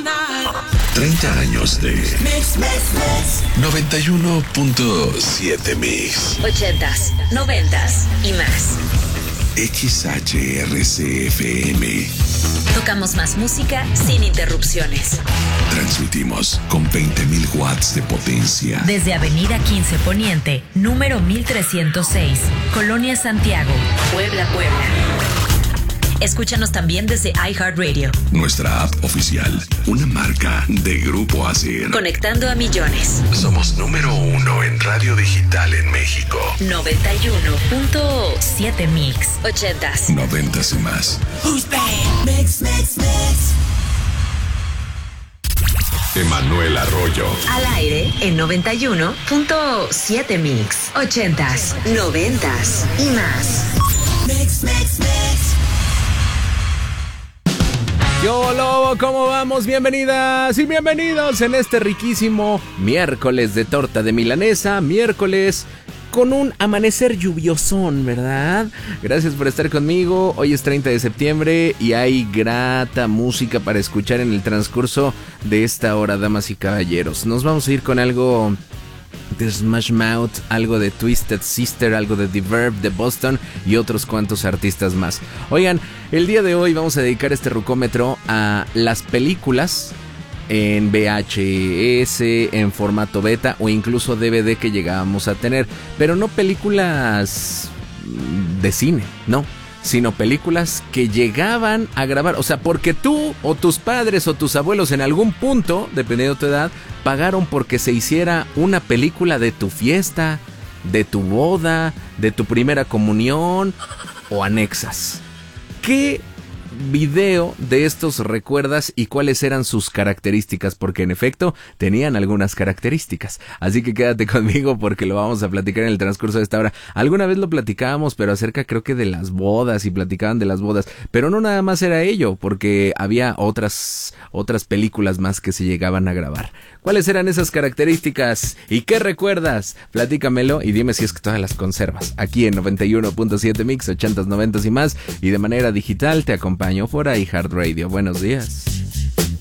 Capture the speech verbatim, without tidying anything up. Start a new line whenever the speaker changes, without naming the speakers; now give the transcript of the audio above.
treinta años de Mix, Mix, Mix. noventa y uno punto siete Mix.
ochentas, noventas y más.
X H R C F M.
Tocamos más música sin interrupciones.
Transmitimos con veinte mil watts de potencia.
Desde Avenida quince Poniente, número mil trescientos seis, Colonia Santiago, Puebla, Puebla. Escúchanos también desde iHeartRadio.
Nuestra app oficial, una marca de Grupo Acer.
Conectando a millones.
Somos número uno en radio digital en México.
noventa y uno punto siete Mix. ochentas.
Noventas y más.
Who's bad? Mix, mix, mix.
Emanuel Arroyo.
Al aire en noventa y uno punto siete Mix. ochentas, noventas y más. Mix, mix, mix.
Yo Lobo, ¿cómo vamos? Bienvenidas y bienvenidos en este riquísimo miércoles de torta de milanesa, miércoles con un amanecer lluviosón, ¿verdad? Gracias por estar conmigo. Hoy es treinta de septiembre y hay grata música para escuchar en el transcurso de esta hora, damas y caballeros. Nos vamos a ir con algo de Smash Mouth, algo de Twisted Sister, algo de The Verb de Boston y otros cuantos artistas más. Oigan, el día de hoy vamos a dedicar este rucómetro a las películas en V H S, en formato beta o incluso D V D que llegábamos a tener, pero no películas de cine, no, sino películas que llegaban a grabar, o sea, porque tú o tus padres o tus abuelos en algún punto, dependiendo de tu edad, pagaron porque se hiciera una película de tu fiesta, de tu boda, de tu primera comunión o anexas. ¿Qué video de estos recuerdas y cuáles eran sus características? Porque en efecto tenían algunas características, así que quédate conmigo porque lo vamos a platicar en el transcurso de esta hora. Alguna vez lo platicábamos, pero acerca creo que de las bodas, y platicaban de las bodas, pero no nada más era ello, porque había otras otras películas más que se llegaban a grabar. ¿Cuáles eran esas características y qué recuerdas? Platícamelo y dime si es que todas las conservas. Aquí en noventa y uno punto siete Mix, ochentas, noventas y más, y de manera digital te acompaño por iHeartRadio. Buenos días.